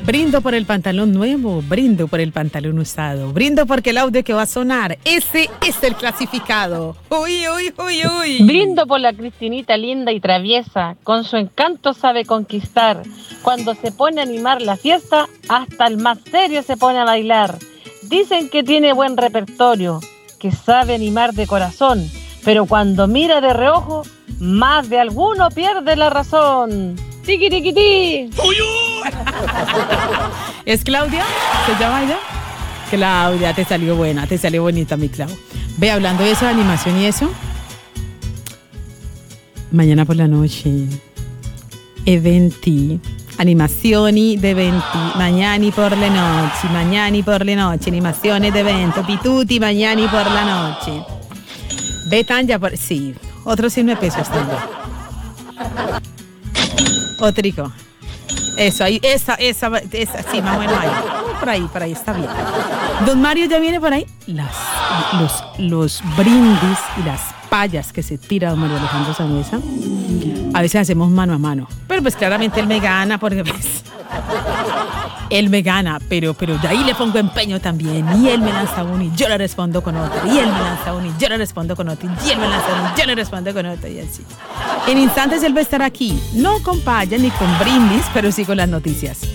Brindo por el pantalón nuevo, brindo por el pantalón usado, brindo porque el audio que va a sonar, ese es el clasificado. Uy, uy, uy, uy. Brindo por la Cristinita linda y traviesa, con su encanto sabe conquistar. Cuando se pone a animar la fiesta, hasta el más serio se pone a bailar. Dicen que tiene buen repertorio, que sabe animar de corazón, pero cuando mira de reojo, más de alguno pierde la razón. ¡Tiqui, tiqui, ti! ¿Es Claudia? ¿Se llama ella? Claudia, te salió buena, te salió bonita, mi Clau. Ve, hablando de eso, de animación y eso, mañana por la noche, eventi, animazioni de eventi, mañana por la noche, animaciones de evento, pituti, mañana por la noche. Ve, Tanya, sí, otro 100 pesos, Tanya. Otrico. Eso, ahí, esa, sí, más bueno ahí. Por ahí, está bien. Don Mario ya viene por ahí. Los brindis y las payas que se tira don Mario Alejandro Sanhueza. A veces hacemos mano a mano. Pero pues claramente él me gana, porque pues... Él me gana, pero de ahí le pongo empeño también. Y él me lanza uno y yo le respondo con otro. Y él me lanza uno y yo le respondo con otro. Y él me lanza uno y yo le respondo con otro. Y así. En instantes él va a estar aquí. No con payas ni con brindis, pero sí con las noticias.